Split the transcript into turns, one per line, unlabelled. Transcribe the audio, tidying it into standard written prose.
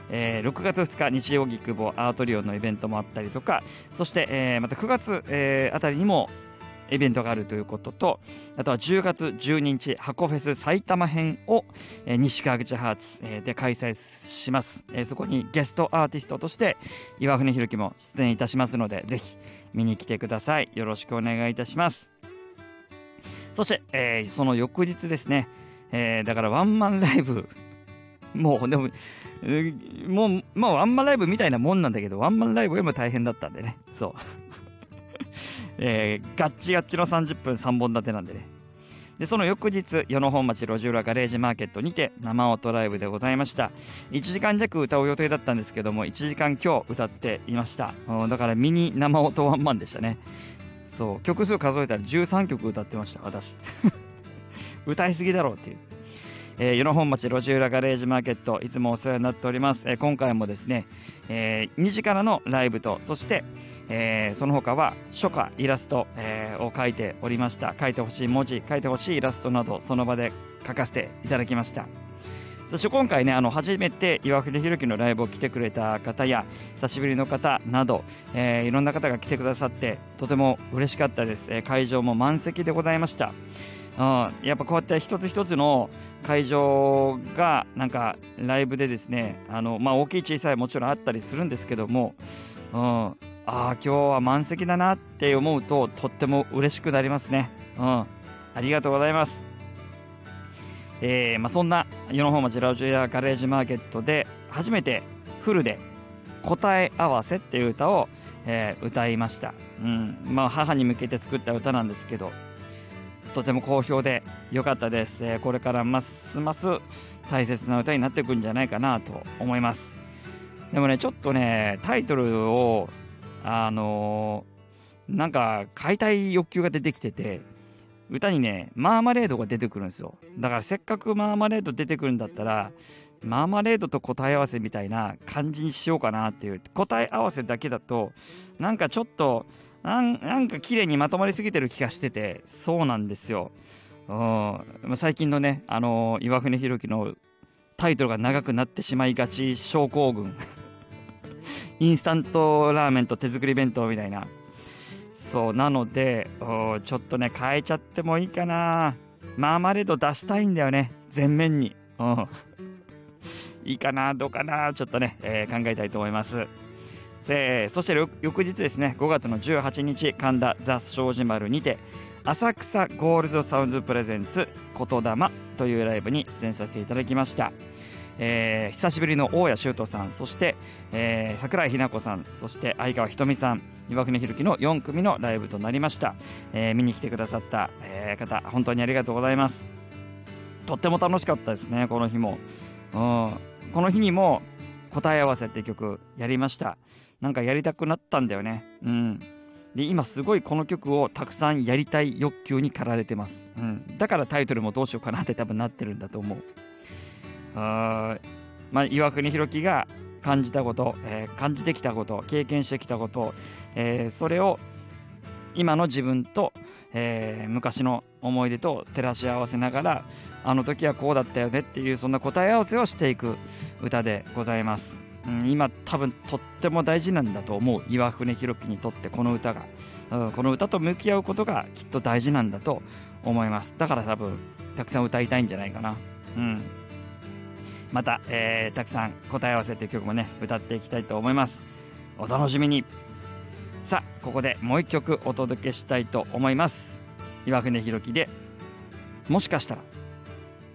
6月2日日曜荻窪アートリオンのイベントもあったりとか、そして、また9月、あたりにもイベントがあるということと、あとは10月12日箱フェス埼玉編を、西川口ハーツ、で開催します。そこにゲストアーティストとして岩船弘樹も出演いたしますので、ぜひ見に来てください。よろしくお願いいたします。そして、その翌日ですね、だからワンマンライブもうでも、まあワンマンライブみたいなもんなんだけど、ワンマンライブよりも大変だったんでね、そうガッチガッチの30分3本立てなんでね。でその翌日、与野本町路地裏ガレージマーケットにて生音ライブでございました。1時間弱歌う予定だったんですけども、1時間今日歌っていました。だからミニ生音ワンマンでしたね。そう、曲数数えたら13曲歌ってました私歌いすぎだろうっていう。与野本町路地裏ガレージマーケット、いつもお世話になっております。今回もですね、2時からのライブと、そして、その他は書家イラスト、を書いておりました。書いてほしい文字、書いてほしいイラストなどその場で書かせていただきました。そして今回ね、初めて岩船弘樹のライブを来てくれた方や久しぶりの方など、いろんな方が来てくださってとても嬉しかったです。会場も満席でございました。やっぱこうやって一つ一つの会場がなんかライブでですね、大きい小さいもちろんあったりするんですけども、今日は満席だなって思うととっても嬉しくなりますね。ありがとうございます。そんな与野本町路地裏ガレージマーケットで初めてフルで答え合わせっていう歌を、歌いました。母に向けて作った歌なんですけど、とても好評で良かったです。これからますます大切な歌になっていくんじゃないかなと思います。でもね、ちょっとねタイトルをなんか変えたい欲求が出てきてて、歌にねマーマレードが出てくるんですよ。だからせっかくマーマレード出てくるんだったら、マーマレードと答え合わせみたいな感じにしようかなっていう。答え合わせだけだとなんかちょっとなんか綺麗にまとまりすぎてる気がしてて、そうなんですよ。最近のね、岩船弘樹のタイトルが長くなってしまいがち症候群インスタントラーメンと手作り弁当みたいな。そうなのでちょっとね変えちゃってもいいかな。マーマレード出したいんだよね、全面に。いいかな、どうかな、ちょっとね、考えたいと思います。そして翌日ですね、5月の18日神田ザ・障子丸にて浅草ゴールドサウンズプレゼンツ言霊というライブに出演させていただきました。久しぶりの大谷修斗さん、そして、桜井日奈子さん、そして相川ひとみさん、岩船弘樹の4組のライブとなりました。見に来てくださった、方本当にありがとうございます。とっても楽しかったですね。この日も、この日にも答え合わせって曲やりました。なんかやりたくなったんだよね。で今すごいこの曲をたくさんやりたい欲求に駆られてます。だからタイトルもどうしようかなって多分なってるんだと思う。岩国弘樹が感じたこと、感じてきたこと、経験してきたこと、それを今の自分と、昔の思い出と照らし合わせながら、あの時はこうだったよねっていう、そんな答え合わせをしていく歌でございます。今多分とっても大事なんだと思う。岩船弘樹にとってこの歌が、この歌と向き合うことがきっと大事なんだと思います。だから多分たくさん歌いたいんじゃないかな。また、たくさん答え合わせという曲もね歌っていきたいと思います。お楽しみに。さあここでもう一曲お届けしたいと思います。岩船弘樹でもしかしたら。